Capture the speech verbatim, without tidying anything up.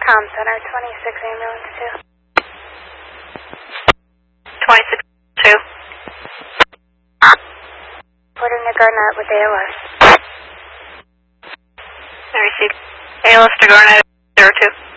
Com Center, twenty-six ambulance two. twenty-six two. Reporting to Garnett with A L S. I received A L S to Garnett, zero two.